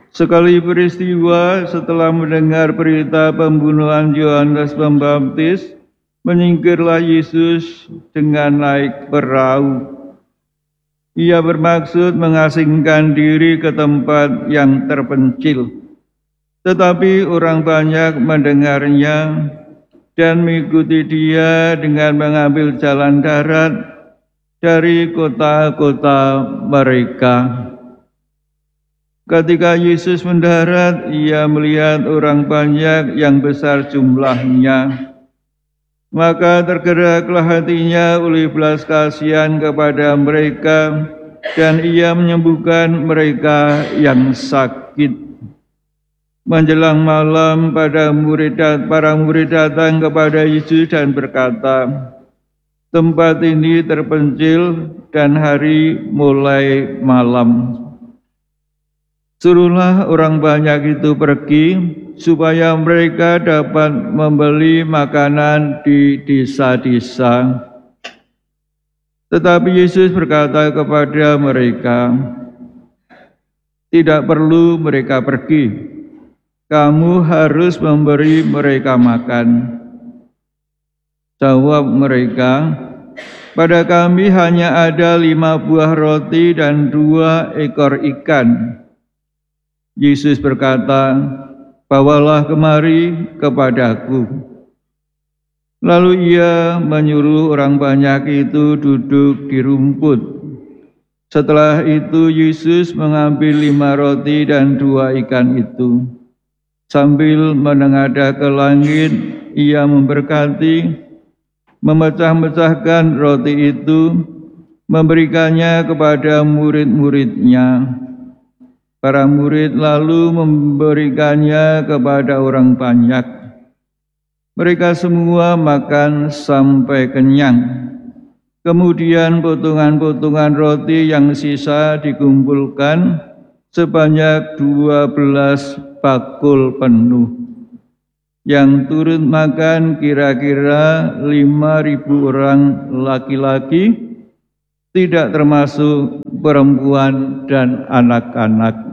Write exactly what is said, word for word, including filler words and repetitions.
Sekali peristiwa setelah mendengar berita pembunuhan Yohanes Pembaptis, menyingkirlah Yesus dengan naik perahu. Ia bermaksud mengasingkan diri ke tempat yang terpencil. Tetapi orang banyak mendengarnya dan mengikuti dia dengan mengambil jalan darat dari kota-kota mereka. Ketika Yesus mendarat, ia melihat orang banyak yang besar jumlahnya. Maka tergeraklah hatinya oleh belas kasihan kepada mereka, dan ia menyembuhkan mereka yang sakit. Menjelang malam, pada murid, para murid datang kepada Yesus dan berkata, "Tempat ini terpencil dan hari mulai malam. Suruhlah orang banyak itu pergi, supaya mereka dapat membeli makanan di desa-desa." Tetapi Yesus berkata kepada mereka, "Tidak perlu mereka pergi, kamu harus memberi mereka makan." Jawab mereka, "Pada kami hanya ada lima buah roti dan dua ekor ikan." Yesus berkata, "Bawalah kemari kepadaku." Lalu ia menyuruh orang banyak itu duduk di rumput. Setelah itu Yesus mengambil lima roti dan dua ikan itu. Sambil menengadah ke langit, ia memberkati, memecah-mecahkan roti itu, memberikannya kepada murid-muridnya. Para murid lalu memberikannya kepada orang banyak. Mereka semua makan sampai kenyang. Kemudian potongan-potongan roti yang sisa dikumpulkan sebanyak dua belas bakul penuh. Yang turut makan kira-kira lima ribu orang laki-laki, tidak termasuk perempuan dan anak-anak.